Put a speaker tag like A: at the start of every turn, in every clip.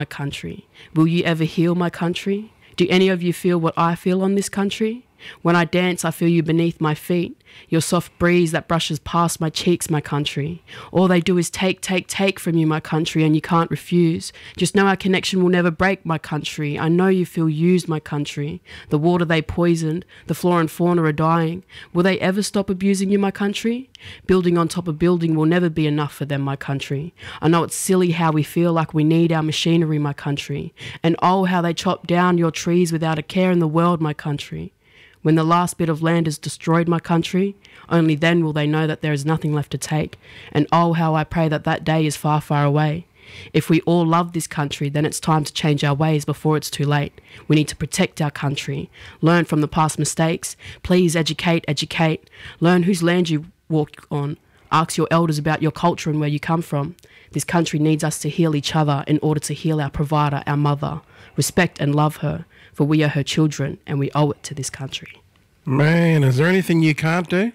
A: my country? Will you ever heal my country? Do any of you feel what I feel on this country? When I dance, I feel you beneath my feet, your soft breeze that brushes past my cheeks, my country. All they do is take from you, my country, and you can't refuse. Just know our connection will never break, my country. I know you feel used, my country. The water they poisoned, the flora and fauna are dying. Will they ever stop abusing you, my country? Building on top of building will never be enough for them, my country. I know it's silly how we feel like we need our machinery, my country. And oh, how they chop down your trees without a care in the world, my country. When the last bit of land is destroyed, my country, only then will they know that there is nothing left to take. And oh, how I pray that that day is far, far away. If we all love this country, then it's time to change our ways before it's too late. We need to protect our country, learn from the past mistakes. Please educate. Learn whose land you walk on. Ask your elders about your culture and where you come from. This country needs us to heal each other in order to heal our provider, our mother. Respect and love her, for we are her children and we owe it to this country.
B: Man, is there anything you can't do?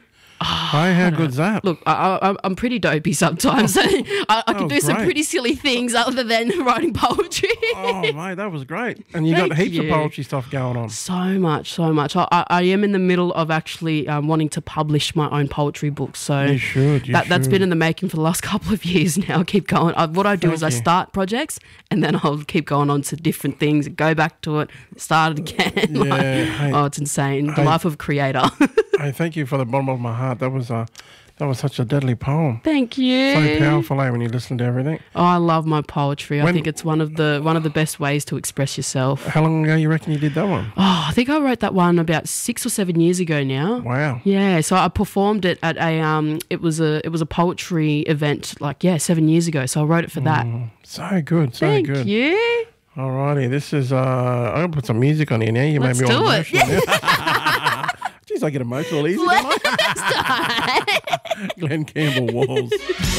B: How good's that?
A: Look, I'm pretty dopey sometimes. I can do some pretty silly things other than writing poetry.
B: Oh, mate, that was great. And you got heaps of poetry stuff going on.
A: So much. I am in the middle of actually wanting to publish my own poetry book. So
B: you should.
A: That's been in the making for the last couple of years now. I keep going. What I do is I start projects and then I'll keep going on to different things, go back to it, start it again.
B: Yeah,
A: it's insane. The life of a creator.
B: Hey, thank you for the bottom of my heart. That was such a deadly poem.
A: Thank you.
B: So powerful, when you listen to everything.
A: Oh, I love my poetry. I think it's one of the best ways to express yourself.
B: How long ago you reckon you did that one?
A: Oh, I think I wrote that one about 6 or 7 years ago now.
B: Wow.
A: Yeah, so I performed it at a it was a poetry event 7 years ago. So I wrote it for that.
B: So good, so
A: Thank
B: good.
A: Thank you.
B: Alrighty, this is I'm gonna put some music on here now. You
A: Let's
B: made me all
A: do it.
B: emotional. Jeez, I get emotional easy.
A: Let's do it.
B: Glenn Campbell Walls.